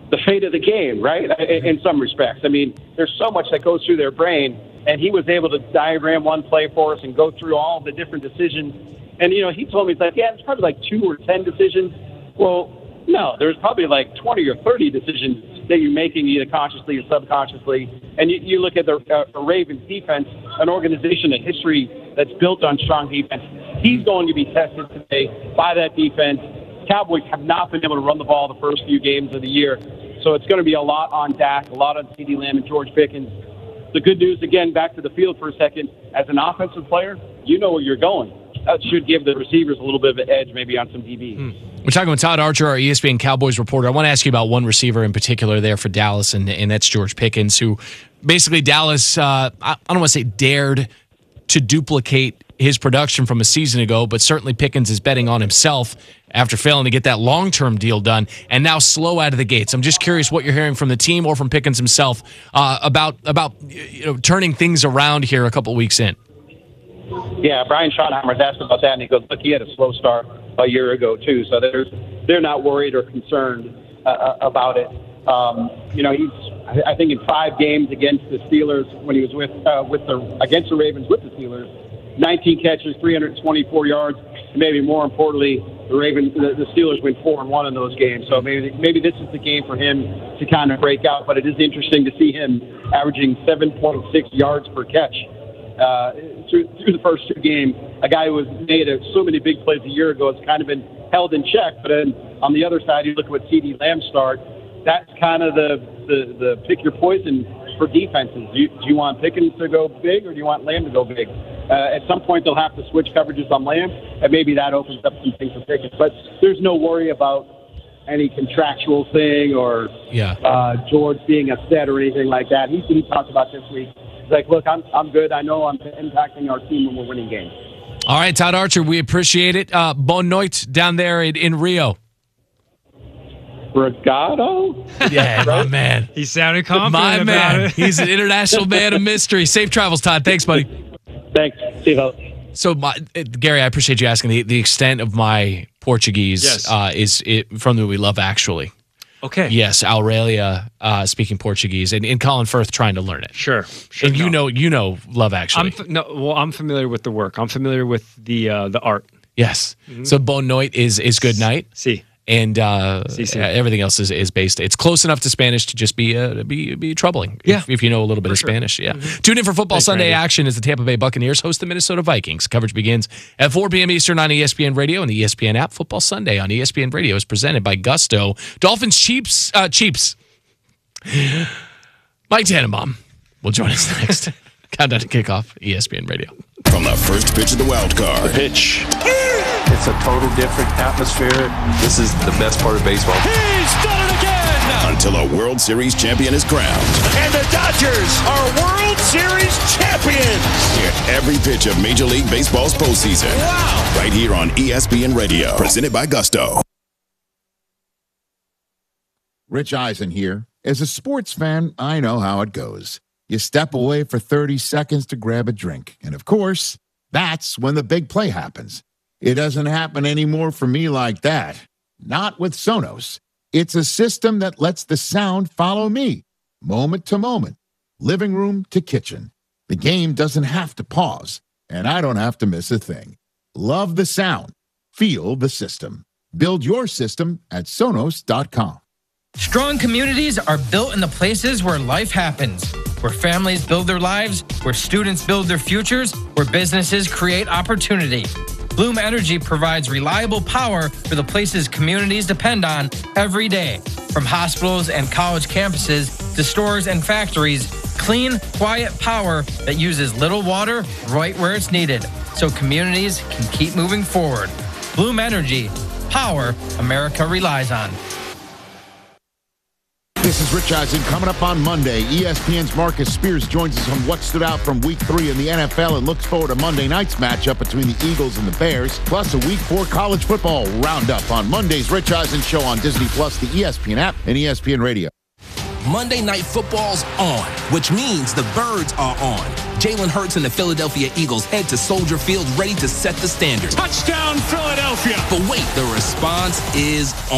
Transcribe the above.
the fate of the game, right? In some respects. I mean, there's so much that goes through their brain, and he was able to diagram one play for us and go through all the different decisions. And, he told me, it's probably like 2 or 10 decisions. Well, no, there's probably like 20 or 30 decisions that you're making either consciously or subconsciously. And you look at the Ravens defense, an organization, a history that's built on strong defense. He's going to be tested today by that defense. Cowboys have not been able to run the ball the first few games of the year. So it's going to be a lot on Dak, a lot on CeeDee Lamb and George Pickens. The good news, again, back to the field for a second, as an offensive player, you know where you're going. That should give the receivers a little bit of an edge maybe on some DBs. We're talking with Todd Archer, our ESPN Cowboys reporter. I want to ask you about one receiver in particular there for Dallas, and that's George Pickens, who basically Dallas, I don't want to say dared to duplicate his production from a season ago, but certainly Pickens is betting on himself after failing to get that long-term deal done, and now slow out of the gates. I'm just curious what you're hearing from the team or from Pickens himself about turning things around here a couple weeks in. Yeah, Brian Schottenheimer's asked about that, and he goes, look, he had a slow start a year ago, too, so they're not worried or concerned about it. He's, I think, in 5 games against the Steelers when he was against the Ravens with the Steelers, 19 catches, 324 yards, and maybe more importantly, the Steelers went 4-1 in those games. So maybe this is the game for him to kind of break out. But it is interesting to see him averaging 7.6 yards per catch through the first 2 games. A guy who was made so many big plays a year ago has kind of been held in check. But then on the other side, you look at what CeeDee Lamb start. That's kind of the pick your poison for defenses. Do you want Pickens to go big or do you want Lamb to go big? At some point, they'll have to switch coverages on Lamb, and maybe that opens up some things for Pickens. But there's no worry about any contractual thing or George being upset or anything like that. He talked about this week. He's like, look, I'm good. I know I'm impacting our team when we're winning games. All right, Todd Archer, we appreciate it. Bonne nuit down there in Rio. Brigado? Yeah, my man. He sounded confident about it. He's an international man of mystery. Safe travels, Todd. Thanks, buddy. Thanks. See you. So, Gary, I appreciate you asking. The extent of my Portuguese is from the We Love Actually. Okay. Yes, Aurelia speaking Portuguese, and Colin Firth trying to learn it. Sure. And you know Love Actually. I'm familiar with the work. I'm familiar with the art. Yes. Mm-hmm. So Bonne nuit is good night. See. And everything else is based. It's close enough to Spanish to just be troubling. If you know a little bit of Spanish. Yeah. Mm-hmm. Tune in for Football Sunday action as the Tampa Bay Buccaneers host the Minnesota Vikings. Coverage begins at 4 p.m. Eastern on ESPN Radio and the ESPN app. Football Sunday on ESPN Radio is presented by Gusto. Dolphins Chiefs. Mike Tannenbaum will join us next. Countdown to kickoff. ESPN Radio. From the first pitch of the wild card. The pitch. It's a total different atmosphere. This is the best part of baseball. He's done it again! Until a World Series champion is crowned. And the Dodgers are World Series champions! Hear every pitch of Major League Baseball's postseason. Wow! Right here on ESPN Radio. Presented by Gusto. Rich Eisen here. As a sports fan, I know how it goes. You step away for 30 seconds to grab a drink. And of course, that's when the big play happens. It doesn't happen anymore for me like that. Not with Sonos. It's a system that lets the sound follow me, moment to moment, living room to kitchen. The game doesn't have to pause, and I don't have to miss a thing. Love the sound. Feel the system. Build your system at Sonos.com. Strong communities are built in the places where life happens, where families build their lives, where students build their futures, where businesses create opportunity. Bloom Energy provides reliable power for the places communities depend on every day. From hospitals and college campuses to stores and factories, clean, quiet power that uses little water right where it's needed, so communities can keep moving forward. Bloom Energy, power America relies on. This is Rich Eisen. Coming up on Monday, ESPN's Marcus Spears joins us on what stood out from Week 3 in the NFL and looks forward to Monday night's matchup between the Eagles and the Bears, plus a Week 4 college football roundup on Monday's Rich Eisen Show on Disney+, the ESPN app, and ESPN Radio. Monday Night Football's on, which means the birds are on. Jalen Hurts and the Philadelphia Eagles head to Soldier Field ready to set the standard. Touchdown, Philadelphia! But wait, the response is on.